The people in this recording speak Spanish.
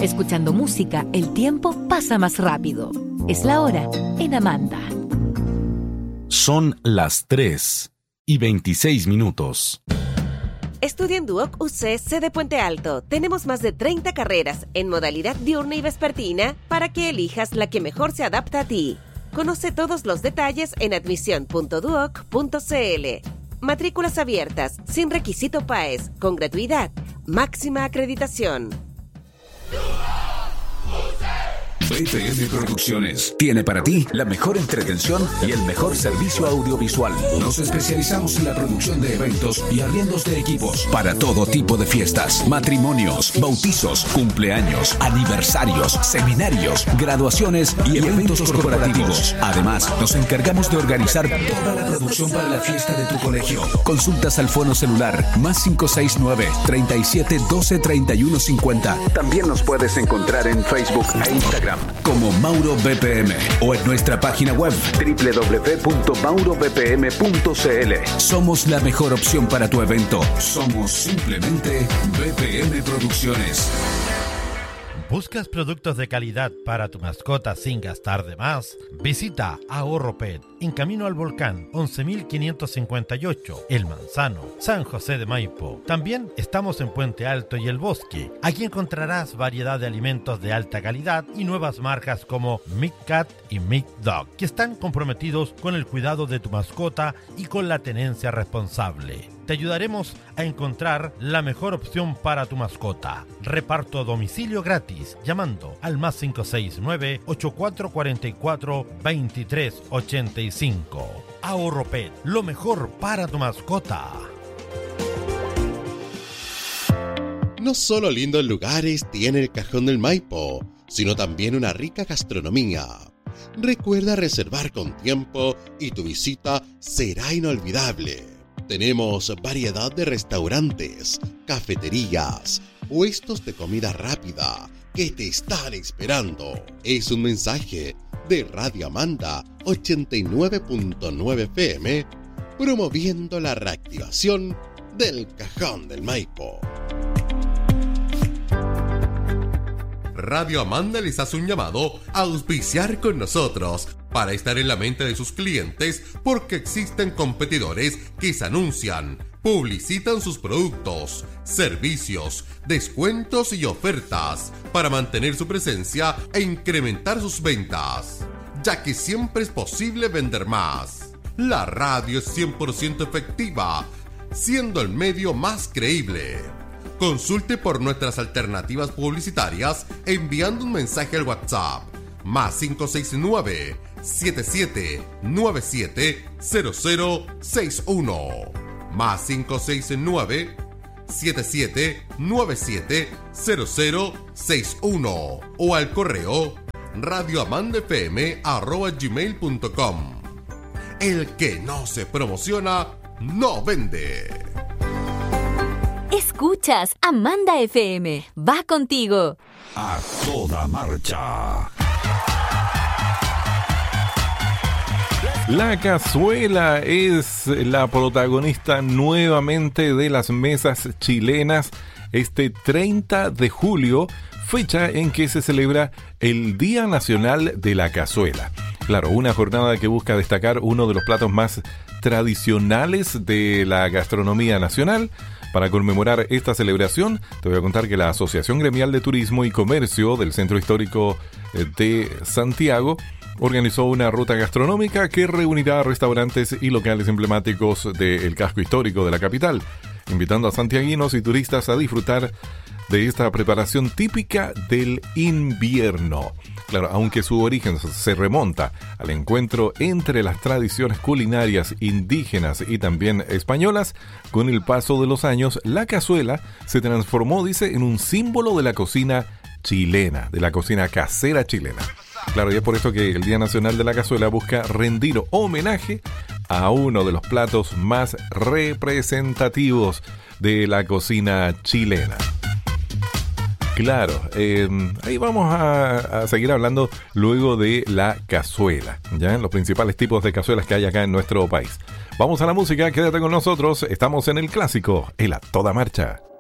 Escuchando música, el tiempo pasa más rápido. Es la hora en Amanda. Son las 3:26. Estudia en Duoc UC sede Puente Alto. Tenemos más de 30 carreras en modalidad diurna y vespertina para que elijas la que mejor se adapta a ti. Conoce todos los detalles en admisión.duoc.cl. Matrículas abiertas, sin requisito PAES, con gratuidad, máxima acreditación. BPM Producciones tiene para ti la mejor entretención y el mejor servicio audiovisual. Nos especializamos en la producción de eventos y arriendos de equipos para todo tipo de fiestas, matrimonios, bautizos, cumpleaños, aniversarios, seminarios, graduaciones y eventos corporativos. Además, nos encargamos de organizar toda la producción para la fiesta de tu colegio. Consultas al fono celular +569 37 12 31 50. También nos puedes encontrar en Facebook e Instagram como Mauro BPM o en nuestra página web www.maurobpm.cl. Somos la mejor opción para tu evento. Somos simplemente BPM Producciones. ¿Buscas productos de calidad para tu mascota sin gastar de más? Visita Ahorro Pet en Camino al Volcán 11.558, El Manzano, San José de Maipo. También estamos en Puente Alto y El Bosque. Aquí encontrarás variedad de alimentos de alta calidad y nuevas marcas como Mick Cat y Mick Dog, que están comprometidos con el cuidado de tu mascota y con la tenencia responsable. Te ayudaremos a encontrar la mejor opción para tu mascota. Reparto a domicilio gratis llamando al +569 8444 2385. Ahorro Pet, lo mejor para tu mascota. No solo lindos lugares tiene el Cajón del Maipo, sino también una rica gastronomía. Recuerda reservar con tiempo y tu visita será inolvidable. Tenemos variedad de restaurantes, cafeterías, puestos de comida rápida que te están esperando. Es un mensaje de Radio Amanda 89.9 FM, promoviendo la reactivación del Cajón del Maipo. Radio Amanda les hace un llamado a auspiciar con nosotros para estar en la mente de sus clientes, porque existen competidores que se anuncian, publicitan sus productos, servicios, descuentos y ofertas para mantener su presencia e incrementar sus ventas, ya que siempre es posible vender más. La radio es 100% efectiva, siendo el medio más creíble. Consulte por nuestras alternativas publicitarias enviando un mensaje al WhatsApp +569 7797 0061 +569 7797 0061 o al correo radioamandafm@gmail.com. El que no se promociona no vende. Escuchas Amanda FM. Va contigo. A toda marcha. La Cazuela es la protagonista nuevamente de las mesas chilenas este 30 de julio, fecha en que se celebra el Día Nacional de la Cazuela. Claro, una jornada que busca destacar uno de los platos más tradicionales de la gastronomía nacional. Para conmemorar esta celebración, te voy a contar que la Asociación Gremial de Turismo y Comercio del Centro Histórico de Santiago organizó una ruta gastronómica que reunirá restaurantes y locales emblemáticos del casco histórico de la capital, invitando a santiaguinos y turistas a disfrutar de esta preparación típica del invierno. Claro, aunque su origen se remonta al encuentro entre las tradiciones culinarias indígenas y también españolas, con el paso de los años, la cazuela se transformó, dice, en un símbolo de la cocina chilena, de la cocina casera chilena. Claro, y es por eso que el Día Nacional de la Cazuela busca rendir homenaje a uno de los platos más representativos de la cocina chilena. Claro, ahí vamos a seguir hablando luego de la cazuela, ya los principales tipos de cazuelas que hay acá en nuestro país. Vamos a la música, quédate con nosotros, estamos en el clásico, el A Toda Marcha.